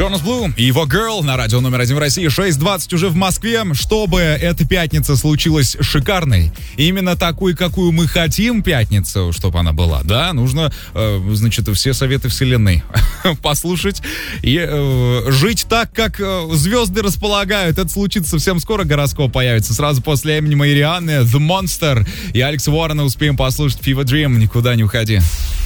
Джонас Блу и его Girl на радио номер 1 в России. 6:20 уже в Москве. Чтобы эта пятница случилась шикарной, именно такой, какую мы хотим пятницу, чтобы она была, да, нужно, значит, все советы вселенной послушать и жить так, как звезды располагают. Это случится совсем скоро, гороскоп появится. Сразу после Эминема и Рианны, The Monster и Алекса Уоррена успеем послушать Fever Dream. Никуда не уходи.